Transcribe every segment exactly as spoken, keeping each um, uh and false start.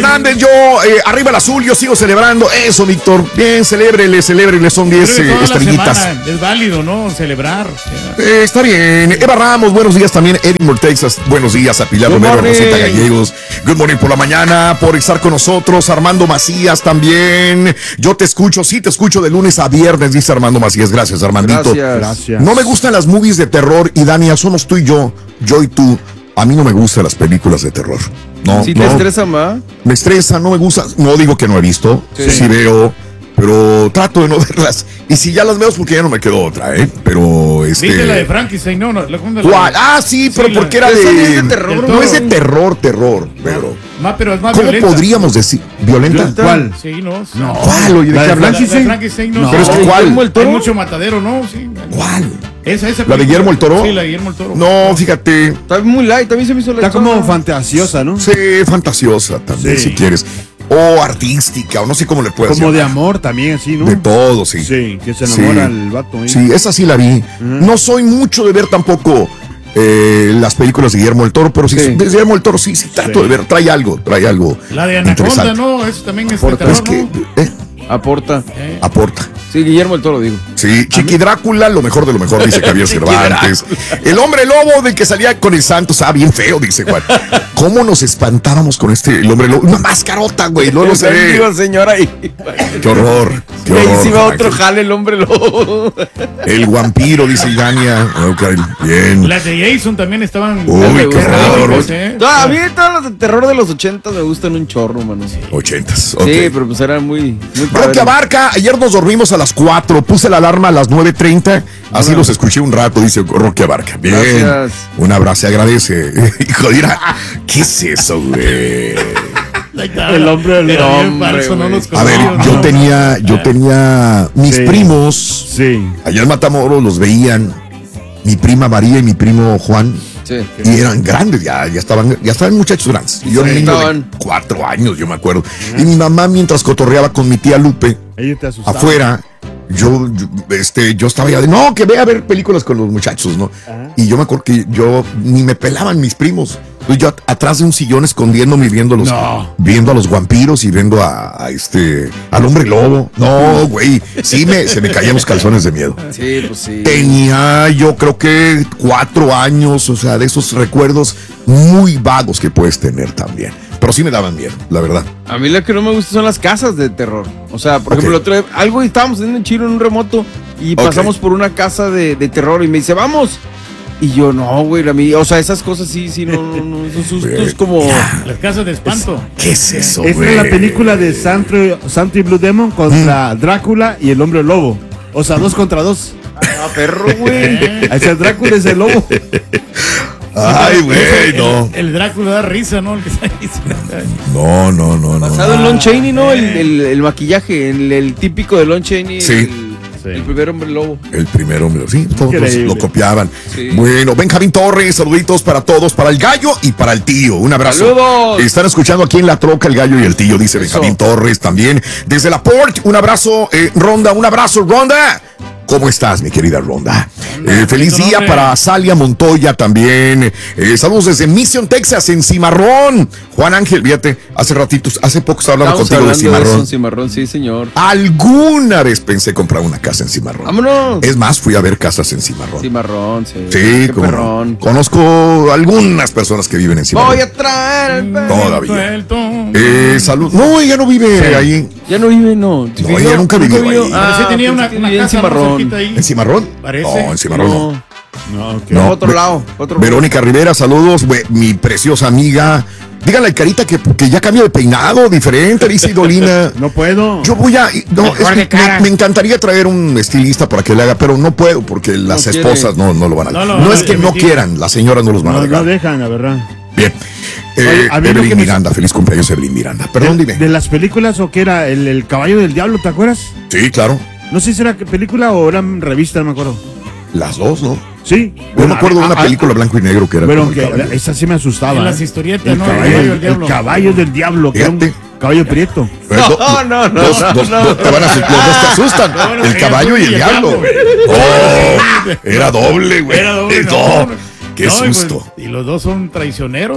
Hernández, yo, eh, arriba el azul, yo sigo celebrando. Eso, Víctor. Bien, celébrele, celébrele, son diez eh, estrellitas. Es válido, ¿no? Celebrar. Eh, está bien. Eva Ramos, buenos días también. Edinburgh, Texas, buenos días a Pilar Good Romero, morning. Rosita Gallegos. Good morning por la mañana, por estar con nosotros. Armando Macías también. Yo te escucho, sí te escucho de lunes a viernes, dice Armando Macías. Gracias, Armandito. Gracias. Gracias. No me gustan las movies de terror y Dania, somos tú y yo, yo y tú. A mí no me gustan las películas de terror. No, ¿Sí no, te estresan, ma? Me estresa, no me gusta. No digo que no he visto, sí, sí veo, pero trato de no verlas. Y si ya las veo es porque ya no me quedó otra, ¿eh? Pero este. ¿Viste la de Frankenstein? No, no. La, ¿Cuál? Ah, sí, pero sí, porque la, era de, de terror. No es de terror, terror, pero. Ma, pero es más ¿Cómo violenta. podríamos decir? ¿Violenta? ¿Cuál? Sí, no. No. ¿Cuál? Oye, la ¿de de Frankenstein? Frankenstein, no. no. Pero es que ¿cuál? Hay mucho matadero, ¿no? Sí. ¿Cuál? Esa, esa ¿La de Guillermo el Toro? Sí, la de Guillermo el Toro. No, fíjate. Está muy light, también se me hizo la. Está como fantasiosa, ¿no? Sí, fantasiosa también, sí. si quieres. O artística, o no sé cómo le puedes Como llamar. de amor también, así, ¿no? De todo, sí. Sí, que se enamora sí. el vato. ¿eh? Sí, esa sí la vi. Uh-huh. No soy mucho de ver tampoco eh, las películas de Guillermo el Toro, pero sí, sí. de Guillermo el Toro sí, sí trato sí. de ver. Trae algo, trae algo. La de Anaconda, ¿no? Eso también es de terror, es que, ¿no? eh, Aporta. Eh. Aporta. Sí, Guillermo el Toro, digo. Sí, Chiqui Drácula, lo mejor de lo mejor, dice Javier Cervantes. El hombre lobo del que salía con el Santos, ah, bien feo, dice Juan. ¿Cómo nos espantábamos con este, el hombre lobo? Una mascarota, güey, no lo sé. señora ahí. Qué horror. Qué horror. Ahí sí va otro jale el hombre lobo. El vampiro, dice Yania. Okay, bien. Las de Jason también estaban. Uy, qué horror. ¿eh? A mí todas las de terror de los ochentas me gustan un chorro, mano. Ochentas, ok. Sí, pero pues eran muy, muy Roque Abarca, ayer nos dormimos a las cuatro, puse la alarma a las nueve treinta, así bueno. Los escuché un rato, dice Roque Abarca. Bien, gracias. Un abrazo, se agradece. Hijo, dirá, ¿qué es eso, güey? El hombre del hombre, no los a ver, yo tenía, yo tenía mis sí. primos, sí. allá en Matamoros los veían, mi prima María y mi primo Juan. Sí. Y eran grandes, ya, ya estaban, ya estaban muchachos grandes. Y yo era un niño de cuatro años, yo me acuerdo. Uh-huh. Y mi mamá, mientras cotorreaba con mi tía Lupe, afuera, yo, yo, este, yo estaba ya de, no, que ve a ver películas con los muchachos, ¿no? Uh-huh. Y yo me acuerdo que yo, ni me pelaban mis primos. Yo at- atrás de un sillón escondiéndome, viendo, los, no. viendo a los vampiros y viendo a, a este, al hombre lobo. No, güey, sí me, se me caían los calzones de miedo. Sí, pues sí. Tenía yo creo que cuatro años, o sea, de esos recuerdos muy vagos que puedes tener también. Pero sí me daban miedo, la verdad. A mí lo que no me gusta son las casas de terror. O sea, por okay. ejemplo, otro día, algo estábamos haciendo en Chiro en un remoto y okay. pasamos por una casa de, de terror y me dice, vamos. Y yo, no, güey, a mí, o sea, esas cosas sí, sí, no, no, no, esos sustos como... Las casas de espanto. ¿Qué es eso, Esta güey? es la película de Santo, Santo y Blue Demon contra mm. Drácula y el hombre lobo. O sea, dos contra dos. Ah, perro, güey. Ese Drácula es el lobo. Ay, güey, no. El, el Drácula da risa, ¿no? El que está ahí. No, no, no, no. Basado en Lon Chaney, ¿no? El, el, el maquillaje, el, el típico de Lon Chaney. Sí. El, Sí. El primer hombre lobo. El primer hombre, sí, todos los, lo copiaban. Sí. Bueno, Benjamín Torres, saluditos para todos, para el gallo y para el tío. Un abrazo. ¡Saludos! Están escuchando aquí en La Troca el gallo y el tío, dice Eso. Benjamín Torres también. Desde la Port, un abrazo, eh, Ronda, un abrazo, Ronda. ¿Cómo estás, mi querida Ronda? Eh, feliz día nombre? Para Salia Montoya también. Eh, saludos desde Mission, Texas, en Cimarrón. Juan Ángel, fíjate, hace ratitos, hace poco estaba hablando Estamos contigo de Cimarrón. De eso, Cimarrón, sí, señor. Alguna vez pensé comprar una casa en Cimarrón. ¡Vámonos! Es más, fui a ver casas en Cimarrón. Cimarrón, sí. Sí, como no. Conozco algunas personas que viven en Cimarrón. Voy a traer el Todavía. Eh, salud. No, ella no vive sí. ahí. Ya no vive, no. No, ella nunca vivió ahí. Ah, sí tenía una, una casa en Cimarrón. Ahí. ¿En Cimarrón? Parece. No, en Cimarrón no. No, no. Okay. no otro lado. Otro Verónica lado. Rivera, saludos. We, mi preciosa amiga. Díganle a Carita que, que ya cambió de peinado, diferente, dice Idolina. No puedo. Yo voy a. No, es que me, me encantaría traer un estilista para que le haga, pero no puedo porque no las quiere. esposas no, no lo van a hacer. No, no, no es que no quieran, las señoras no los van no, a dejar. No dejan, la verdad. Bien. Eh, Oye, Evelyn Miranda, me... feliz cumpleaños Evelyn Miranda. Perdón, de, dime. ¿De las películas o qué era? El, el Caballo del Diablo, ¿te acuerdas? Sí, claro. No sé si era película o era revista, no me acuerdo. Las dos, ¿no? Sí. Yo bueno, me acuerdo de una a, película a, blanco y negro que era. Pero que esa sí me asustaba. En las historietas, el ¿no? Caballo, el, Caballo del Diablo. El Caballo del Diablo, que era un caballo prieto. No, no, no. no, dos, no, dos, no. dos, te van a, los dos te asustan. No, no, el caballo y el diablo. Oh, era doble, güey. Era doble. No. no. Qué No, y, susto. pues, y los dos son traicioneros.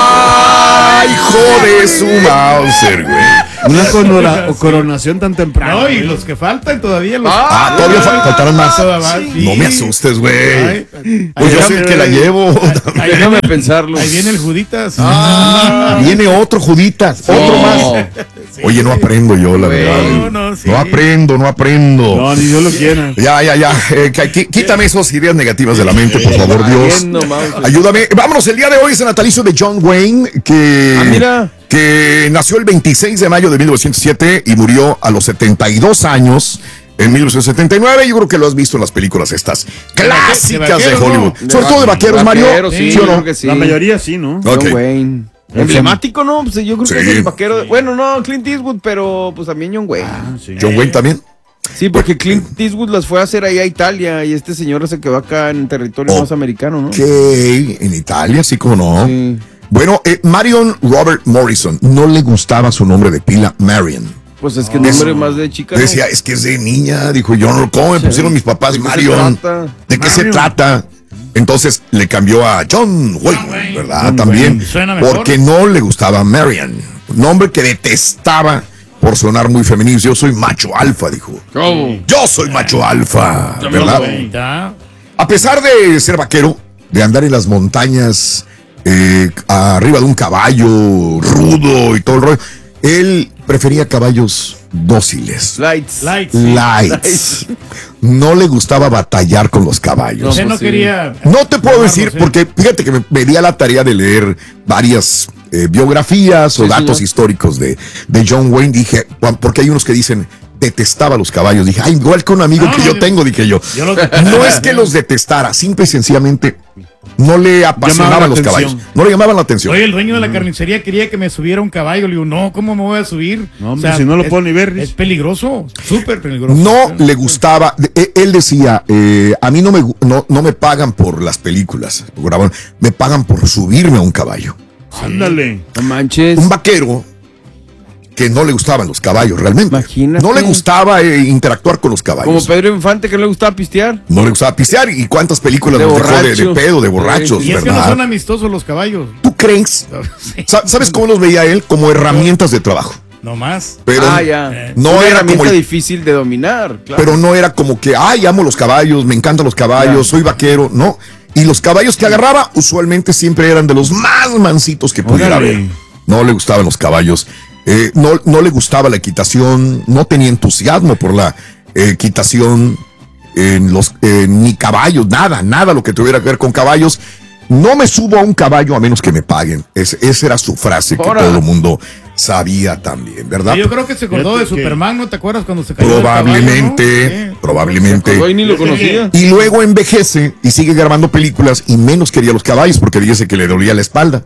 ¡Ay, hijo de su Mauser, güey! Una conora- coronación tan temprana. No, y los que faltan todavía. Los... Ah, todavía fal- faltaron más. Todavía más, sí. No me asustes, güey. Ay, Pues yo ahí- soy el que la llevo. ahí Déjame viene- pensarlo. Ahí viene el Juditas. Ah, viene otro Juditas, otro más. Oye, no aprendo yo, la Güey. verdad. No, no, sí. No aprendo, no aprendo. No, ni yo lo quiera. Ya, ya, ya. Eh, qu- quítame esas ideas negativas de la mente, por favor, Dios. Valiendo, Mauser. Ayúdame. Vámonos, el día de hoy es el natalicio de John Wayne, que, Ah, mira. que nació el veintiséis de mayo de mil novecientos siete y murió a los setenta y dos años en mil novecientos setenta y nueve. Yo creo que lo has visto en las películas estas clásicas de, vaqueros, Hollywood. ¿no? Sobre todo de vaqueros, Mario. Vaqueros, ¿Sí, sí, o no? creo que sí. La mayoría sí, ¿no? Ok. John Wayne. Emblemático, ¿no? Pues yo creo Sí. que es el vaquero. Bueno, no, Clint Eastwood, pero pues también John Wayne. Ah, sí. John Wayne también. Sí, porque Clint Eastwood las fue a hacer ahí a Italia y este señor se quedó acá en territorio Oh. más americano, ¿no? Ok, en Italia, sí como no. Sí. Bueno, eh, Marion Robert Morrison, no le gustaba su nombre de pila, Marion. Pues es que el Es- nombre más de chica. ¿no? Decía, es que es de niña. Dijo, yo no, ¿cómo me Sí. pusieron mis papás ¿De qué se Marion? trata? ¿De qué se Marion. trata? Entonces le cambió a John Wayne, Wayne. ¿verdad? John También. Wayne. Suena mejor. Porque no le gustaba Marion. Nombre que detestaba por sonar muy femenino. Yo soy macho alfa, dijo. Oh. Yo soy macho alfa, ¿verdad? Ahí está. A pesar de ser vaquero, de andar en las montañas, eh, arriba de un caballo rudo y todo el rollo, él prefería caballos dóciles. Lights. Lights. Lights. No le gustaba batallar con los caballos. Usted no pues sí. quería. No te puedo decir, sí. porque fíjate que me, me di a la tarea de leer varias eh, biografías o Sí, datos señor. históricos de, de John Wayne. Dije, Juan, porque hay unos que dicen, detestaba los caballos. Dije, ay, igual que un amigo No, que yo yo- tengo, dije yo. yo lo- No es que los detestara, simple y sencillamente no le apasionaban Llamaba la los atención. caballos. No le llamaban la atención. Oye, el dueño de la carnicería quería que me subiera un caballo. Le digo, no, ¿cómo me voy a subir? No, hombre, si no lo es- puedo ni ver. Es peligroso, súper peligroso. No le gustaba, e- él decía, eh, a mí no me, gu- no, no me pagan por las películas, por grabar, me pagan por subirme a un caballo. Ándale. No manches. Un vaquero que no le gustaban los caballos realmente. Imagínate. No le gustaba eh, interactuar con los Como caballos. Pedro Infante que le gustaba pistear. No le gustaba pistear. ¿Y cuántas películas De nos dejó de, de borracho. pedo, de borrachos, Y es que no verdad? son amistosos los caballos. ¿Tú crees? Sí. Sa- ¿Sabes cómo los veía él? Como herramientas de trabajo. No más. Pero, ah, ya. no Una era herramienta como el- difícil de dominar. Claro. pero no era como que, ay, amo los caballos, me encantan los caballos, Ya. soy vaquero, no. Y los caballos que agarraba usualmente siempre eran de los más mansitos que pudiera Órale. haber. No le gustaban los caballos, eh, no, no le gustaba la equitación, no tenía entusiasmo por la eh, equitación, en los, eh, ni caballos, nada, nada lo que tuviera que ver con caballos. No me subo a un caballo a menos que me paguen. Es- esa era su frase que Ahora. todo el mundo sabía también, ¿verdad? Yo creo que se acordó de Fíjate que- Superman, ¿no te acuerdas cuando se cayó del Probablemente, caballo, no? Sí. probablemente. Hoy ni lo conocía. Y luego envejece y sigue grabando películas y menos quería los caballos porque dice que le dolía la espalda.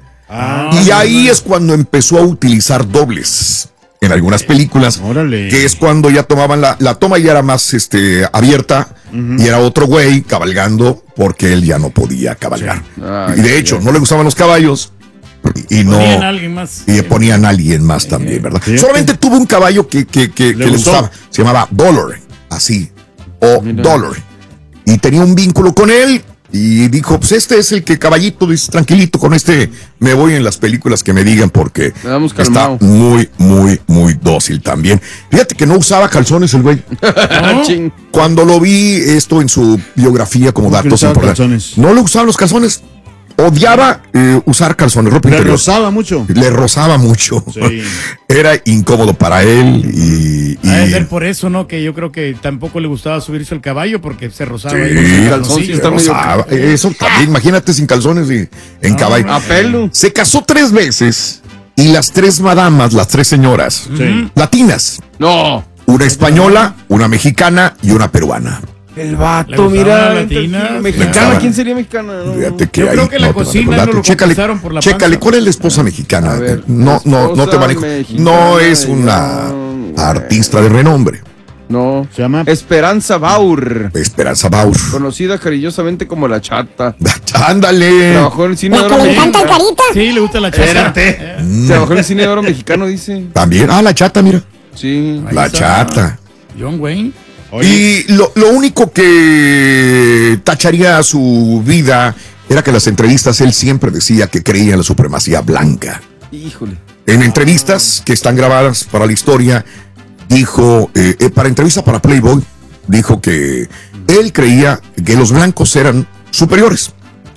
Ah, Y ahí es cuando empezó a utilizar dobles en algunas películas, Órale. que es cuando ya tomaban la, la toma ya era más este, abierta y era otro güey cabalgando porque él ya no podía cabalgar. Ay, Y de hecho, no le gustaban los caballos y, y no... Ponían a alguien más. Y le ponían a alguien más también, ¿verdad? Fíjate. Solamente tuvo un caballo que, que, que, que le, gustó. gustaba. Se llamaba Dollar, así. O Mira. Dollar. Y tenía un vínculo con él. Y dijo, pues este es el que caballito, dice, tranquilito, con este me voy en las películas que me digan porque Le damos está calmado. muy, muy, muy dócil también. Fíjate que no usaba calzones el güey. Ah, ching. Cuando lo vi esto en su biografía como ¿Cómo que no datos usaba importantes. calzones? No le usaban los calzones. Odiaba eh, usar calzones, ropa Le interior. rozaba mucho. Le rozaba mucho. Sí. Era incómodo para él y... y- Ha de ser por eso, ¿no? Que yo creo que tampoco le gustaba subirse al caballo porque se rozaba Sí, ahí con sus le calzoncillos, calzoncillos. está medio- rozaba. Eso también, imagínate sin calzones y en caballo. A pelo. Se casó tres veces y las tres madamas, las tres señoras, Sí. latinas, No. una española, una mexicana y una peruana. El Le vato, gustaban mira. las latinas. Le Mexicana, gustaban. ¿quién sería mexicana? No, Fíjate que Yo ahí creo que la no te cocina manejo el no dato. lo Chécale, conquistaron por la chécale, panza. ¿cuál es la esposa mexicana? A ver, no, no, no te esposa manejo. mexicana No es de una John artista de renombre. No. Se llama- Esperanza Baur. Esperanza Baur. Conocida cariñosamente como La Chata. Ándale. Trabajó en el cine de La que oro le encanta mexicano. carita. Sí, le gusta la chata. Espérate. Mm, Trabajó en el cine de oro mexicano, dice. También. Ah, la chata, mira. Sí. Ahí La está. chata. John Wayne. Y lo, lo único que tacharía su vida era que en las entrevistas él siempre decía que creía en la supremacía blanca. Híjole. En entrevistas que están grabadas para la historia, dijo, eh, eh, para entrevista para Playboy, dijo que él creía que los blancos eran superiores.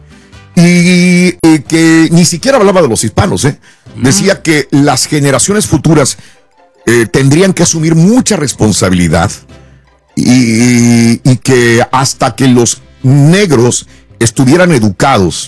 Y eh, que ni siquiera hablaba de los hispanos, ¿eh? Decía que las generaciones futuras eh, tendrían que asumir mucha responsabilidad y, y que hasta que los negros estuvieran educados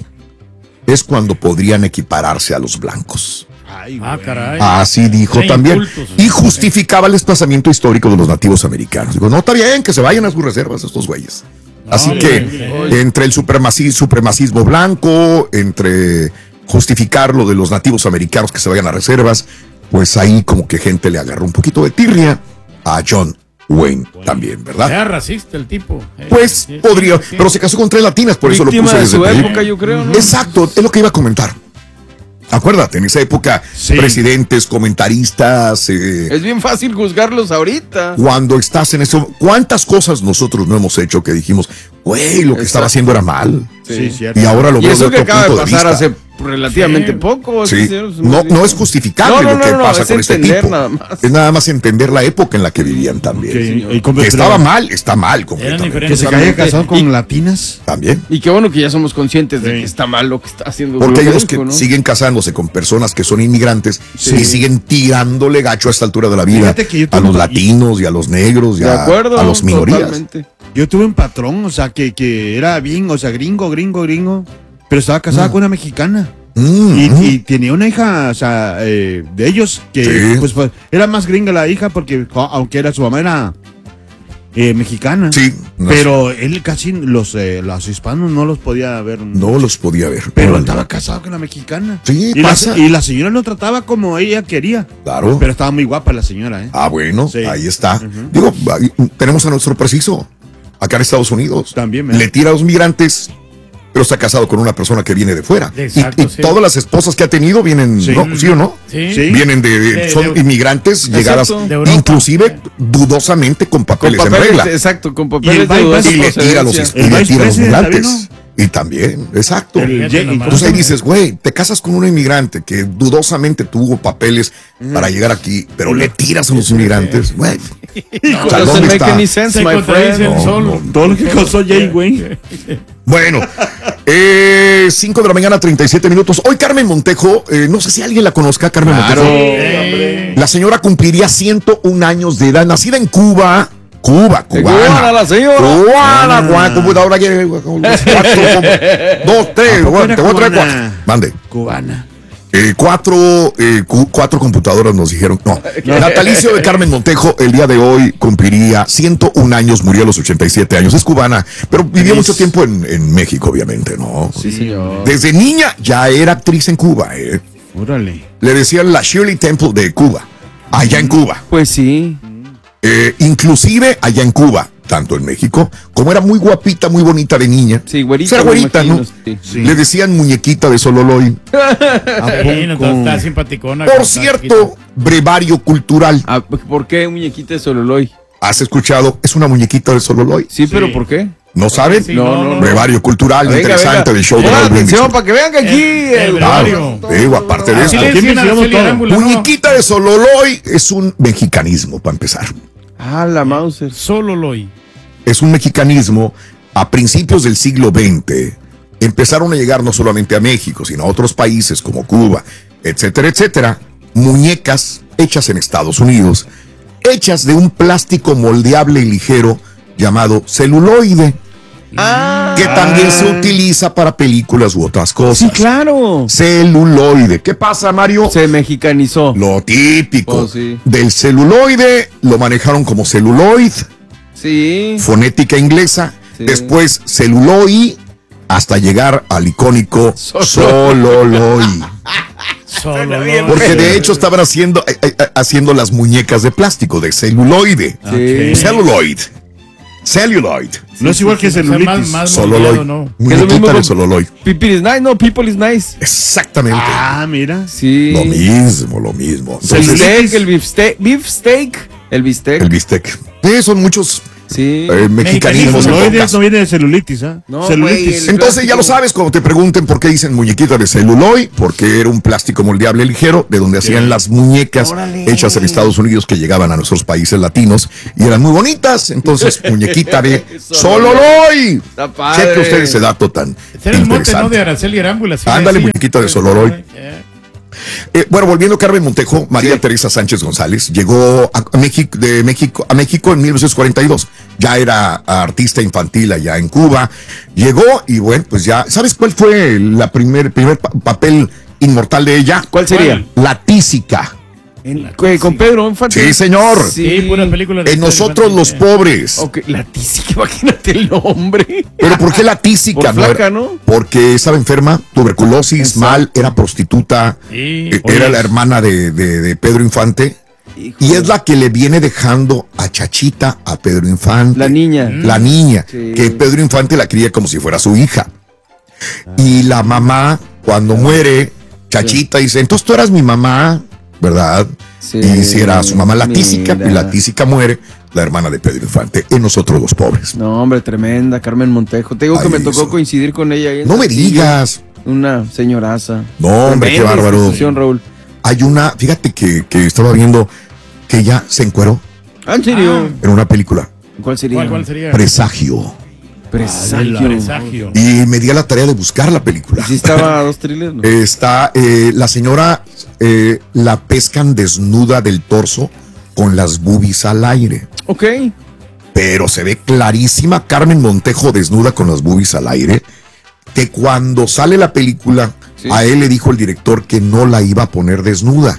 es cuando podrían equipararse a los blancos. Ay, ah, caray. Así dijo Hay también. incultos, y justificaba el desplazamiento histórico de los nativos americanos. Digo, no, está bien que se vayan a sus reservas estos güeyes. Así Ay, que ay, ay. entre el supremacismo, supremacismo blanco, entre justificar lo de los nativos americanos que se vayan a reservas, pues ahí como que gente le agarró un poquito de tirria a John Wayne también, ¿verdad? Era racista el tipo. Pues Sí, sí, podría, sí. pero se casó con tres latinas, por eso lo Víctima puse de desde su ahí. época, yo creo, ¿no? Exacto, es lo que iba a comentar. Acuérdate, en esa época, Sí. presidentes, comentaristas, eh, Es bien fácil juzgarlos ahorita. cuando estás en eso, ¿cuántas cosas nosotros no hemos hecho que dijimos, güey, lo que Exacto. estaba haciendo era mal? Sí, cierto. Y ahora lo Y veo eso de que otro acaba de punto de pasar vista. hace relativamente Sí. poco. Sí, señor, no, no es justificable No, no, lo que no, no, pasa es con este entender tipo. nada más. Es nada más entender la época en la que vivían también. Que, y con- Que pero- estaba mal, está mal Eran completamente. diferentes. que se haya casado con latinas. También. Y qué bueno que ya somos conscientes de Sí. que está mal lo que está haciendo. Porque hay lo unos que dijo, ¿no? siguen casándose con personas que son inmigrantes Sí. y siguen tirándole gacho a esta altura de la vida Fíjate que yo a tengo- los latinos y a los negros y De a, acuerdo. a los minorías. Totalmente. Yo tuve un patrón, o sea, que, que era bien, o sea, gringo, gringo, gringo, pero estaba casada con una mexicana. Mm, Y, mm. y tenía una hija, o sea, eh, de ellos, que Sí. pues, pues, era más gringa la hija, porque jo, aunque era su mamá era eh, mexicana. Sí, no, Pero él casi, los, eh, los hispanos no los podía ver. no los podía ver. Pero Órale. estaba casado con la mexicana. Sí, y, la, pasa. y la señora lo trataba como ella quería. Claro. Pero estaba muy guapa la señora, ¿eh? Ah, bueno, Sí. ahí está. Ujú. Digo, ahí tenemos a nuestro preciso acá en Estados Unidos. También, ¿eh? Le tira a los migrantes, pero está casado con una persona que viene de fuera. Exacto, y y sí. todas las esposas que ha tenido vienen, Sí. ¿no? ¿Sí o no? Sí. Sí. Vienen de, De- son de- inmigrantes llegadas, Exacto. De Europa. inclusive dudosamente con Con papeles, en papeles, regla. exacto, con Y papeles el de Vice dudosa Y le tira a los, procedencia. y El le Vice tira a los President migrantes. Y también, exacto. El Fíjate Jay- nomás. Entonces ahí dices, güey, te casas con un inmigrante que dudosamente tuvo papeles para llegar aquí, pero le tiras a los inmigrantes, güey. Hijo, O sea, doesn't ¿dónde make está? any sense, Se my contradicen friend. No, solo. no, Todo lo que causó Jay Wayne. Bueno, eh, cinco de la mañana, treinta y siete minutos. Hoy Carmen Montejo, eh, no sé si alguien la conozca, Carmen Claro. Montejo. Eh, La señora cumpliría ciento un años de edad, nacida en Cuba. Cuba, De cubana. cubana la señora. Cubana, Ah. cubana, computadora que cuatro, dos, tres, ¿A poco era te voy a traer cubana? cuatro. Mande. Cubana. Eh, cuatro, eh, cu- cuatro computadoras nos dijeron. No. Natalicio de Carmen Montejo el día de hoy cumpliría ciento un años, murió a los ochenta y siete años. Es cubana, pero vivió mucho tiempo en, en México, obviamente, ¿no? Sí, señor. Desde niña ya era actriz en Cuba. eh. Órale. Le decían la Shirley Temple de Cuba, allá en Cuba. Pues sí. Eh, inclusive allá en Cuba, tanto en México, como era muy guapita, muy bonita de niña. Sí, güerita. Era me güerita, ¿no? imagino, sí. Sí. Le decían muñequita de Sololoy. ¿A sí, no, poco? está simpaticona. Por como está cierto, brevario cultural. Ah, ¿por qué muñequita de Sololoy? ¿Has escuchado? Es una muñequita de Sololoy. Sí, pero Sí. ¿por qué? ¿No saben? Sí, No, no, no, no. Brevario cultural Venga, interesante venga. del show de Pongan Raúl atención Brindis. para que vean que aquí El- el el- brevario. Claro, digo, aparte de Así esto. le Aquí decían a mencionamos Araceli todo. Arámbula, ¿no? Muñequita de Sololoy es un mexicanismo, para empezar. Ah, la Mauser. Solo Loy. Es un mexicanismo a principios del siglo veinte. Empezaron a llegar no solamente a México, sino a otros países como Cuba, etcétera, etcétera. Muñecas hechas en Estados Unidos, hechas de un plástico moldeable y ligero llamado celuloide, Ah, que también se utiliza para películas u otras cosas. sí, claro. Celuloide. ¿Qué pasa, Mario? Se mexicanizó. Lo típico Oh, sí. del celuloide lo manejaron como celuloid, Sí. fonética inglesa, Sí. después celuloid, hasta llegar al icónico Solo. sololoid. Solo bien, Loy. Porque de hecho estaban haciendo, eh, eh, haciendo las muñecas de plástico, de celuloide. Sí. Celuloid. Celluloid. No es igual que O sea, celulitis. más, más Sololoid. moldeado, ¿no? Que es lo mismo Muñequita de con- sololoid. People is nice, no, people is nice. Exactamente. Ah, mira. Sí. Lo mismo, lo mismo. El Entonces, steak, el beef steak, beef steak, el bistec. el bistec. Sí, son muchos Sí. Eh, mexicanismos. No viene, no viene de celulitis, ¿ah? ¿eh? No, celulitis. güey, Entonces ya lo sabes cuando te pregunten por qué dicen muñequita de celuloid, porque era un plástico moldeable ligero de donde hacían sí. las muñecas Órale. hechas en Estados Unidos que llegaban a nuestros países latinos y eran muy bonitas. Entonces, muñequita de Sololoy. Cheque usted ese dato tan Era el mote, ¿no? De Araceli Arámbula. Sí, ándale, muñequita de Sololoy. Eh, bueno, volviendo a Carmen Montejo, María sí. Teresa Sánchez González llegó a, a México, de México a México en mil novecientos cuarenta y dos. Ya era artista infantil allá en Cuba. Llegó y bueno, pues ya. ¿Sabes cuál fue la primer, primer pa- papel inmortal de ella? ¿Cuál sería? La Tísica. En, con Pedro Infante. Sí, señor. Sí, sí buena película. En Nosotros los Pobres. Ok, la Tísica, imagínate el nombre. Pero ¿por qué la Tísica? Por flaca, ¿no? Porque estaba enferma, tuberculosis, Exacto. mal, era prostituta, sí, eh, era la hermana de, de, de Pedro Infante. Hijo. Y es la que le viene dejando a Chachita a Pedro Infante. La niña. La niña, sí. que Pedro Infante la cría como si fuera su hija. Ah. Y la mamá, cuando ah. muere, Chachita sí. dice, entonces tú eras mi mamá, ¿verdad? Sí, y si era su mamá la Tísica, y la Tísica muere, la hermana de Pedro Infante, en Nosotros los Pobres. No, hombre, tremenda, Carmen Montejo. Te digo Ay, que me tocó eso. coincidir con ella. Ahí en no me digas. Una señoraza. No, hombre, qué bárbaro. Raúl. Hay una, fíjate que, que estaba viendo que ella se encueró. ¿Ah, en serio? En una película. ¿Cuál sería? ¿Cuál, cuál sería? Presagio. Presagio. Presagio. Y me di a la tarea de buscar la película. ¿Sí estaba a dos thrillers? ¿No? Está, eh, la señora eh, la pescan desnuda del torso con las boobies al aire. Ok. Pero se ve clarísima Carmen Montejo desnuda con las boobies al aire, que cuando sale la película, sí. a él le dijo el director que no la iba a poner desnuda.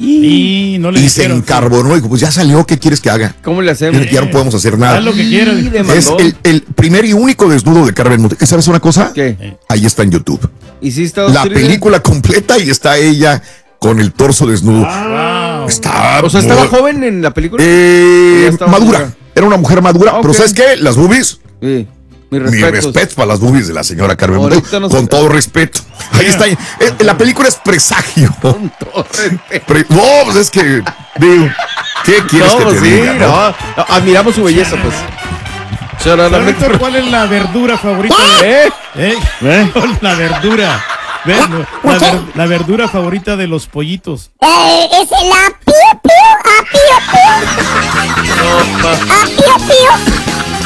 Y, no le y se encarbonó y dijo, pues ya salió, ¿qué quieres que haga? ¿Cómo le hacemos? Ya no podemos hacer nada. Haz lo que quieras. Es el, el primer y único desnudo de Carmen Montejo. ¿Sabes una cosa? ¿Qué? Ahí está en YouTube. ¿Y si está la película completa y está ella con el torso desnudo. Wow. Está, o sea, ¿estaba muy... joven en la película? Eh, madura. Mujer? Era una mujer madura. Okay. Pero ¿sabes qué? Las boobies. Sí. Mi respeto para las boobies de la señora Carmen Montejo. No con todo respeto. Ahí está. Eh, la película es Presagio. Con todo respeto. Pre no, pues es que. Digo, ¿qué quieres no, que te sí, diga? No, no, admiramos su belleza, pues. Víctor, ¿cuál es la verdura favorita? ¿Eh? ¿Eh? ¿Eh? La verdura. ¿Ves? La, ver, la verdura favorita de los pollitos. Eh, es la pío pío, a pío pío. A pío pío.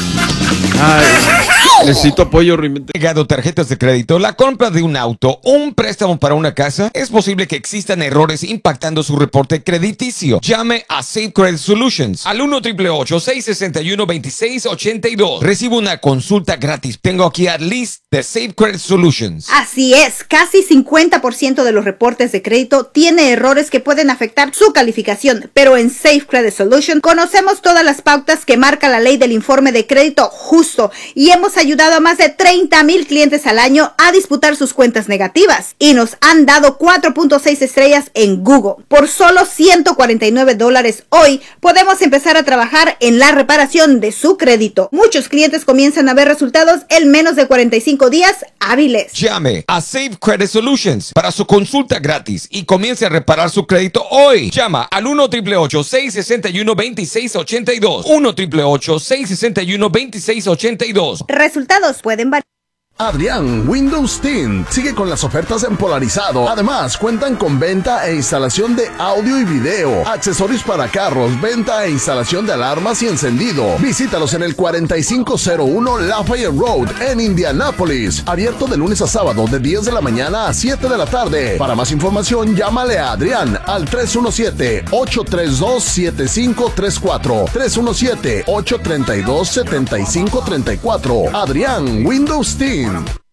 Ay, necesito apoyo. Llegado tarjetas de crédito, la compra de un auto, un préstamo para una casa, es posible que existan errores impactando su reporte crediticio. Llame a Safe Credit Solutions al uno triple ocho, seis seis uno, dos seis ocho dos. Recibo una consulta gratis. Tengo aquí a Liz de Safe Credit Solutions. Así es, casi cincuenta por ciento de los reportes de crédito tiene errores que pueden afectar su calificación, pero en Safe Credit Solutions conocemos todas las pautas que marca la ley del informe de crédito justo y hemos ayudado a más de treinta mil clientes al año a disputar sus cuentas negativas y nos han dado cuatro punto seis estrellas en Google. Por solo ciento cuarenta y nueve dólares hoy podemos empezar a trabajar en la reparación de su crédito. Muchos clientes comienzan a ver resultados en menos de cuarenta y cinco días hábiles. Llame a Safe Credit Solutions para su consulta gratis y comience a reparar su crédito hoy. Llama al uno triple ocho, seis seis uno, dos seis ocho dos. uno triple ocho, seis seis uno, dos seis ocho dos. Resultados pueden variar. Adrián Windows Team sigue con las ofertas en Polarizado. Además, cuentan con venta e instalación de audio y video, accesorios para carros, venta e instalación de alarmas y encendido. Visítalos en el cuarenta y cinco cero uno Lafayette Road en Indianápolis. Abierto de lunes a sábado de diez de la mañana a siete de la tarde. Para más información, llámale a Adrián al tres uno siete, ocho tres dos, siete cinco tres cuatro. tres uno siete, ocho tres dos, siete cinco tres cuatro. Adrián Windows Team.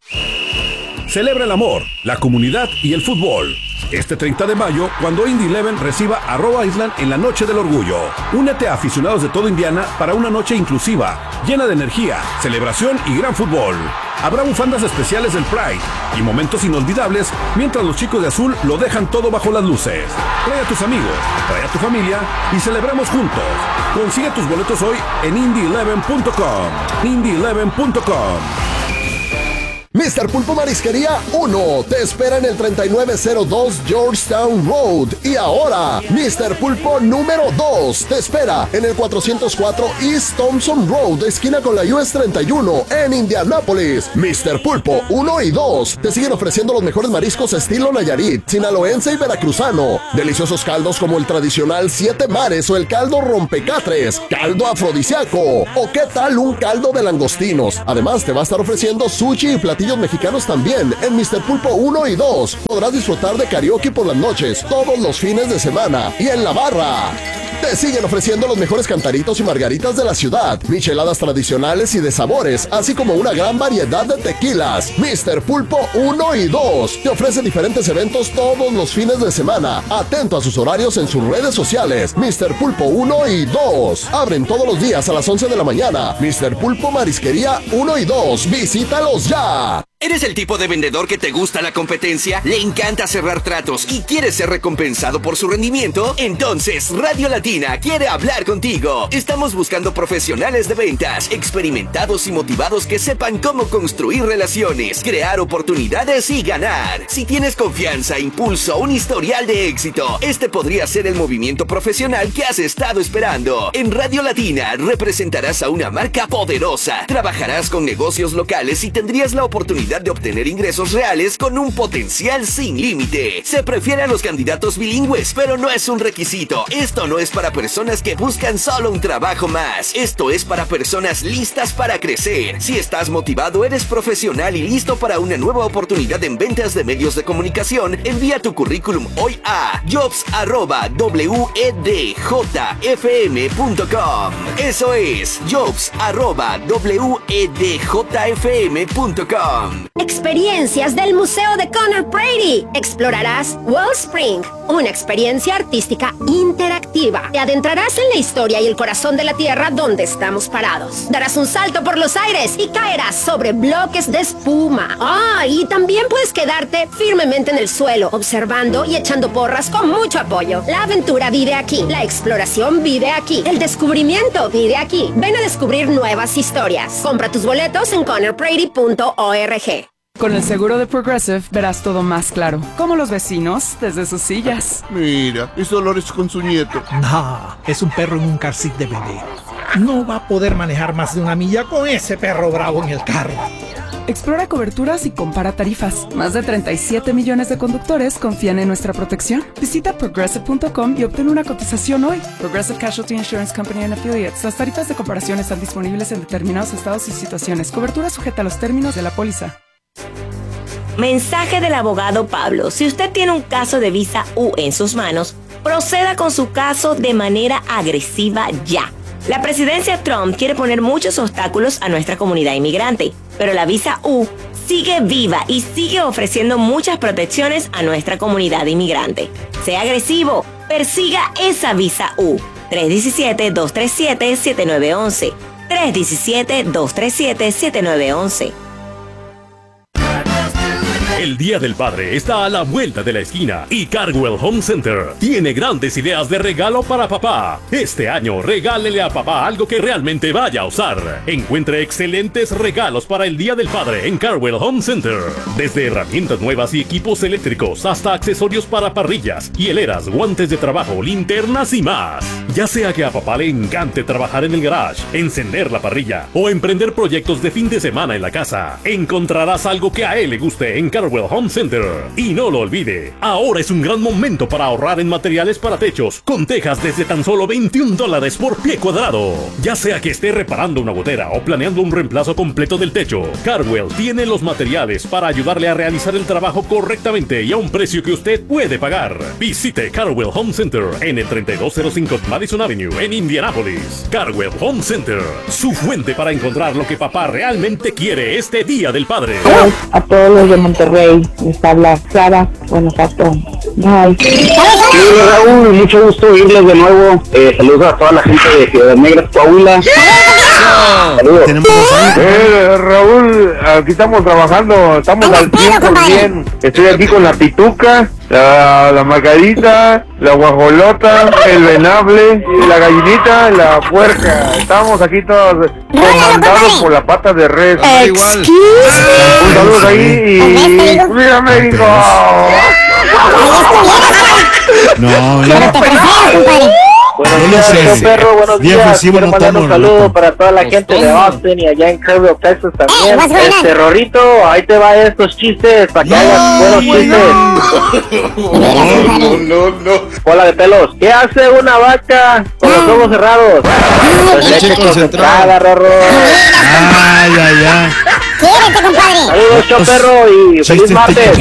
Celebra el amor, la comunidad y el fútbol. Este treinta de mayo, cuando Indy Eleven reciba a Rhode Island en la Noche del Orgullo. Únete a aficionados de todo Indiana para una noche inclusiva, llena de energía, celebración y gran fútbol. Habrá bufandas especiales del Pride y momentos inolvidables mientras los chicos de azul lo dejan todo bajo las luces. Trae a tus amigos, trae a tu familia y celebremos juntos. Consigue tus boletos hoy en indy eleven punto com. indy eleven punto com. mister Pulpo Marisquería uno te espera en el treinta y nueve cero dos Georgetown Road. Y ahora, mister Pulpo número dos te espera en el cuatrocientos cuatro East Thompson Road, esquina con la U S treinta y uno en Indianápolis. mister Pulpo uno y dos te siguen ofreciendo los mejores mariscos estilo Nayarit, sinaloense y veracruzano. Deliciosos caldos como el tradicional Siete Mares o el caldo Rompecatres, caldo afrodisíaco o qué tal un caldo de langostinos. Además te va a estar ofreciendo sushi y platillos mexicanos también en mister Pulpo uno y dos. Podrás disfrutar de karaoke por las noches, todos los fines de semana y en la barra. Te siguen ofreciendo los mejores cantaritos y margaritas de la ciudad, micheladas tradicionales y de sabores, así como una gran variedad de tequilas. mister Pulpo uno y dos te ofrece diferentes eventos todos los fines de semana. Atento a sus horarios en sus redes sociales. mister Pulpo uno y dos abren todos los días a las once de la mañana. mister Pulpo Marisquería uno y dos. Visítalos ya. ¿Eres el tipo de vendedor que te gusta la competencia? ¿Le encanta cerrar tratos y quiere ser recompensado por su rendimiento? Entonces, Radio Latina quiere hablar contigo. Estamos buscando profesionales de ventas, experimentados y motivados que sepan cómo construir relaciones, crear oportunidades y ganar. Si tienes confianza, impulso, un historial de éxito, este podría ser el movimiento profesional que has estado esperando. En Radio Latina representarás a una marca poderosa, trabajarás con negocios locales y tendrías la oportunidad de obtener ingresos reales con un potencial sin límite. Se prefiere a los candidatos bilingües, pero no es un requisito. Esto no es para personas que buscan solo un trabajo más. Esto es para personas listas para crecer. Si estás motivado, eres profesional y listo para una nueva oportunidad en ventas de medios de comunicación, envía tu currículum hoy a jobs arroba wedjfm punto com. Eso es jobs arroba wedjfm punto com. Experiencias del Museo de Conor Brady. Explorarás Wellspring, una experiencia artística interactiva. Te adentrarás en la historia y el corazón de la tierra donde estamos parados. Darás un salto por los aires y caerás sobre bloques de espuma. Ah, y también puedes quedarte firmemente en el suelo, observando y echando porras con mucho apoyo. La aventura vive aquí, la exploración vive aquí, el descubrimiento vive aquí. Ven a descubrir nuevas historias. Compra tus boletos en conor brady punto org. Con el seguro de Progressive verás todo más claro, como los vecinos desde sus sillas. Mira, es Dolores con su nieto. No, es un perro en un car seat de bebé. No va a poder manejar más de una milla con ese perro bravo en el carro. Explora coberturas y compara tarifas. Más de treinta y siete millones de conductores confían en nuestra protección. Visita progressive punto com y obtén una cotización hoy. Progressive Casualty Insurance Company and Affiliates. Las tarifas de comparación están disponibles en determinados estados y situaciones. Cobertura sujeta a los términos de la póliza. Mensaje del abogado Pablo. Si usted tiene un caso de visa U en sus manos, proceda con su caso de manera agresiva ya. La presidencia Trump quiere poner muchos obstáculos a nuestra comunidad inmigrante, pero la visa U sigue viva y sigue ofreciendo muchas protecciones a nuestra comunidad inmigrante. Sea agresivo, persiga esa visa U. tres uno siete, dos tres siete, siete nueve uno uno. tres uno siete, dos tres siete, siete nueve uno uno. El Día del Padre está a la vuelta de la esquina y Cardwell Home Center tiene grandes ideas de regalo para papá. Este año regálele a papá algo que realmente vaya a usar. Encuentre excelentes regalos para el Día del Padre en Cardwell Home Center. Desde herramientas nuevas y equipos eléctricos hasta accesorios para parrillas, hieleras, guantes de trabajo, linternas y más. Ya sea que a papá le encante trabajar en el garage, encender la parrilla o emprender proyectos de fin de semana en la casa, encontrarás algo que a él le guste en Cardwell Home Center. Y no lo olvide, ahora es un gran momento para ahorrar en materiales para techos, con tejas desde tan solo veintiún dólares por pie cuadrado. Ya sea que esté reparando una gotera o planeando un reemplazo completo del techo, Cardwell tiene los materiales para ayudarle a realizar el trabajo correctamente y a un precio que usted puede pagar. Visite Cardwell Home Center en el treinta y dos cero cinco Madison Avenue en Indianapolis. Cardwell Home Center, su fuente para encontrar lo que papá realmente quiere este Día del Padre. A todos los de Monterrey, les habla Sara Guanajuato. Bye. Sí, Raúl, mucho gusto oírles de nuevo. Eh, saludos a toda la gente de Ciudad Negra, Coahuila. Saludos. Tenemos dos eh, Raúl, aquí estamos trabajando, estamos al cien por ciento. Estoy aquí con la pituca, la, la margarita, la guajolota, el venable, la gallinita, la puerca. Estamos aquí todos comandados por la pata de res. Igual. Un saludo ahí y ¡Viva México! No, no. Buenos días, Yo, perro, buenos días. Quiero no mandar tomo, un saludo no para toda la gente de Austin y allá en Kerrville, Texas también. Este, Rorrito, ahí te va estos chistes para que hagas buenos chistes. No, no, no. Hola de pelos. ¿Qué hace una vaca con los ojos cerrados? Pues leche concentrada, Rorro. Ay, ay, ay. Quédate, compadre. Saludos, yo, perro, y feliz martes.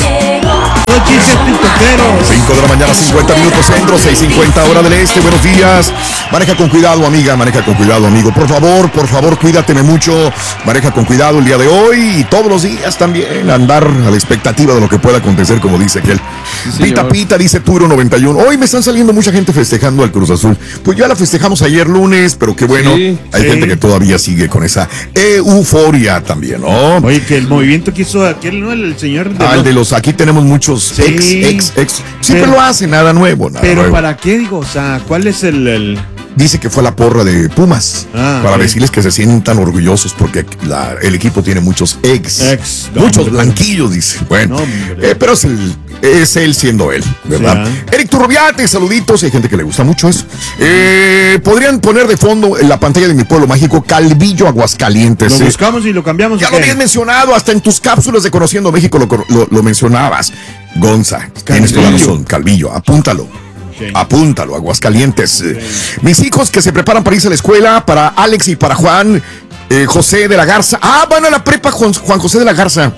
cinco de la mañana, cincuenta minutos centro, seis cincuenta hora del este. Buenos días. Maneja con cuidado, amiga. Maneja con cuidado, amigo. Por favor, por favor, cuídateme mucho. Maneja con cuidado el día de hoy y todos los días también. Andar a la expectativa de lo que pueda acontecer, como dice aquel. Sí, pita, pita, dice Turo noventa y uno. Hoy me están saliendo mucha gente festejando al Cruz Azul. Pues ya la festejamos ayer lunes, pero qué bueno. Sí, Hay sí. gente que todavía sigue con esa euforia también, ¿no? Oye, que el movimiento que hizo aquel, ¿no? El, el señor de ah, los... el de los, aquí tenemos muchos sí. ex, ex, ex. Siempre pero, lo hace, nada nuevo. Nada pero nuevo. ¿para qué digo? O sea, ¿cuál es el...? el... Dice que fue la porra de Pumas ah, para okay. decirles que se sientan orgullosos porque la, el equipo tiene muchos ex, ex no, muchos hombre, blanquillos, dice. Bueno, no, eh, pero es, el, es él siendo él, ¿verdad? Sí, ¿eh? Eric Turrubiate, saluditos. Hay gente que le gusta mucho eso. Eh, Podrían poner de fondo en la pantalla de Mi Pueblo Mágico Calvillo, Aguascalientes. Lo buscamos y lo cambiamos. Ya lo habías mencionado, hasta en tus cápsulas de Conociendo México lo, lo, lo mencionabas. Gonza, Calvillo. Tienes toda la razón, Calvillo, apúntalo. Sí. Apúntalo, Aguascalientes. Sí. Mis hijos que se preparan para irse a la escuela, para Alex y para Juan eh, José de la Garza. Ah, van a la prepa Juan, Juan José de la Garza.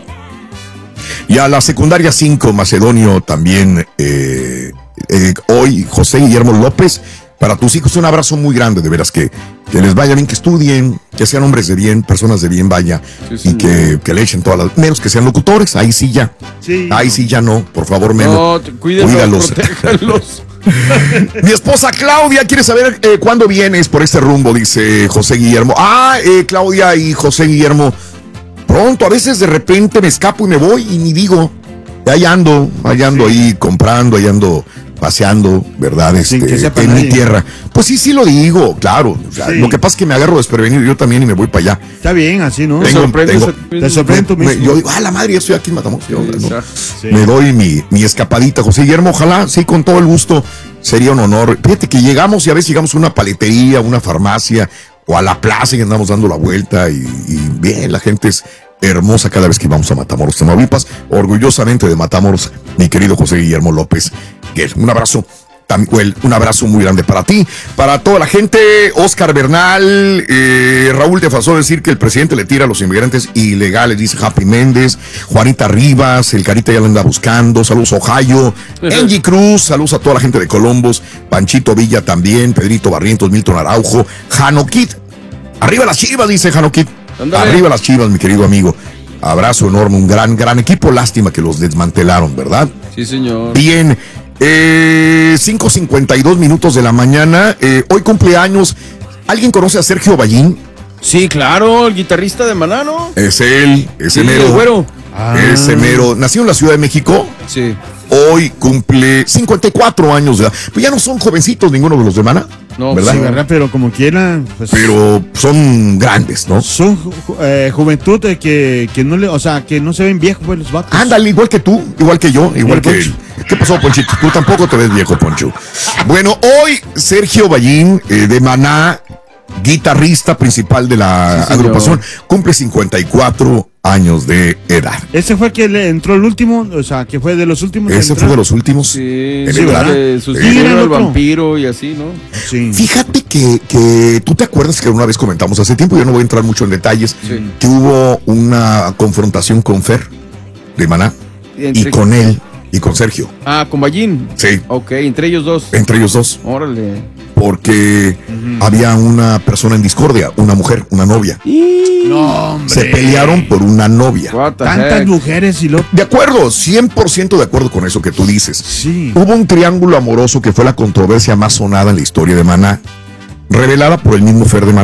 Y a la secundaria cinco, Macedonio también. Eh, eh, hoy, José Guillermo López. Para tus hijos un abrazo muy grande, de veras, que, que les vaya bien, que estudien, que sean hombres de bien, personas de bien, vaya, sí, sí, y que, que le echen todas las... Menos que sean locutores, ahí sí ya. Sí. Ahí sí ya no, por favor, menos. No, cuídalos. Mi esposa Claudia quiere saber eh, cuándo vienes por este rumbo, dice José Guillermo. Ah, eh, Claudia y José Guillermo, pronto, a veces de repente me escapo y me voy y ni digo. Ahí ando, ahí ando sí. ahí comprando, ahí ando... paseando, ¿verdad? Este, en nadie. Mi tierra. Pues sí, sí lo digo, claro. O sea, sí. Lo que pasa es que me agarro desprevenido yo también y me voy para allá. Está bien, así, ¿no? Tengo, tengo, te sorprende tú mismo. Me, yo digo, ah, la madre, ya estoy aquí en Matamoros. Yo, ¿no? sí. Me doy mi, mi escapadita. José Guillermo, ojalá, sí, con todo el gusto. Sería un honor. Fíjate que llegamos y a veces llegamos a una paletería, una farmacia o a la plaza y andamos dando la vuelta y, y bien, la gente es hermosa cada vez que vamos a Matamoros, Tamaulipas. Orgullosamente de Matamoros, mi querido José Guillermo López. Un abrazo, un abrazo muy grande para ti, para toda la gente. Oscar Bernal, eh, Raúl te pasó a decir que el presidente le tira a los inmigrantes ilegales, dice Happy Méndez. Juanita Rivas, el Carita ya lo anda buscando. Saludos Ohio. Angie Cruz, saludos a toda la gente de Columbus. Panchito Villa también, Pedrito Barrientos, Milton Araujo. Jano Kit, arriba las Chivas, dice Jano Kit. Andale. Arriba las Chivas, mi querido amigo. Abrazo enorme, un gran, gran equipo. Lástima que los desmantelaron, ¿verdad? Sí, señor. Bien. Eh, cinco cincuenta y dos minutos de la mañana. Eh, hoy cumpleaños. ¿Alguien conoce a Sergio Ballín? Sí, claro, el guitarrista de Maná, ¿no? Es él, ese sí, mero. El güero. Ah. Ese mero. Nació en la Ciudad de México. Sí. Hoy cumple cincuenta y cuatro años de edad. Pues ya no son jovencitos ninguno de los de Maná. No, ¿verdad? Sí, ¿verdad? Pero como quieran. Pues, pero son grandes, ¿no? Son eh, juventud de que, que no le, o sea, que no se ven viejos, pues los vatos. Ándale, igual que tú, igual que yo, igual que él. ¿Qué pasó, Ponchito? Tú tampoco te ves viejo, Poncho. Bueno, hoy Sergio Ballín, eh, de Maná, guitarrista principal de la sí, agrupación, cumple cincuenta y cuatro años de edad. Ese fue el que le entró el último, o sea, que fue de los últimos. Ese fue de los últimos. Sí, sí, ¿verdad? Sustituyeron al vampiro y así, ¿no? Sí. Fíjate que, que tú te acuerdas que una vez comentamos hace tiempo, yo no voy a entrar mucho en detalles, sí. que hubo una confrontación con Fer de Maná y, y con él y con Sergio. Ah, con Ballín. Sí. Ok, entre ellos dos. Entre ellos dos. Órale. Porque uh-huh. había una persona en discordia, una mujer, una novia. No, hombre. Se pelearon por una novia. Tantas heck? mujeres y lo... De acuerdo, cien por ciento de acuerdo con eso que tú dices. Sí. Hubo un triángulo amoroso que fue la controversia más sonada en la historia de Maná, revelada por el mismo Fer de Maná.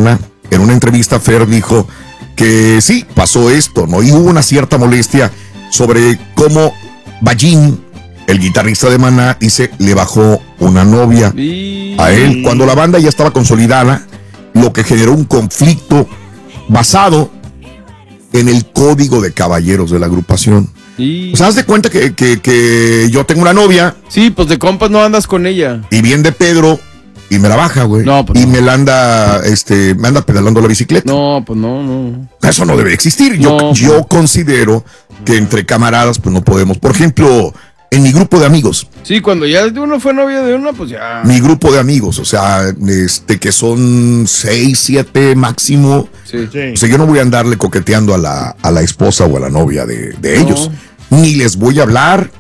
en una entrevista Fer dijo que sí, pasó esto, ¿no? Y hubo una cierta molestia sobre cómo Ballín, el guitarrista de Maná, dice, le bajó una novia y... a él cuando la banda ya estaba consolidada, lo que generó un conflicto basado en el código de caballeros de la agrupación. Y... O sea, haz de cuenta que, que, que yo tengo una novia. Sí, pues de compas no andas con ella. Y viene Pedro y me la baja, güey. No, pues y no. me la anda, este, me anda pedalando la bicicleta. No, pues no, no. Eso no debe existir. Yo, No, yo pues. considero que entre camaradas, pues no podemos. Por ejemplo, en mi grupo de amigos. Sí, cuando ya uno fue novia de una, pues ya. Mi grupo de amigos, o sea, este, que son seis, siete máximo. Sí. O sea, yo no voy a andarle coqueteando a la, a la esposa o a la novia de, de No. ellos. Ni les voy a hablar,